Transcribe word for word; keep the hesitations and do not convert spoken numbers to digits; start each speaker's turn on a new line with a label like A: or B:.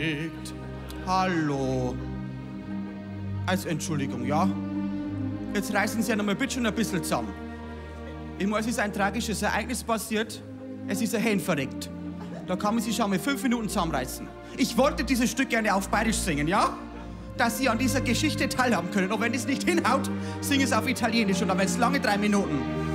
A: Hallo. Also Entschuldigung, ja? Jetzt reißen Sie ja noch mal bitte schon ein bisschen zusammen. Ich meine, es ist ein tragisches Ereignis passiert. Es ist ein Hen verreckt. Da kann man sich schon mal fünf Minuten zusammenreißen. Ich wollte dieses Stück gerne auf Bayerisch singen, ja? Dass Sie an dieser Geschichte teilhaben können. Und wenn es nicht hinhaut, sing es auf Italienisch und dann werden es lange drei Minuten.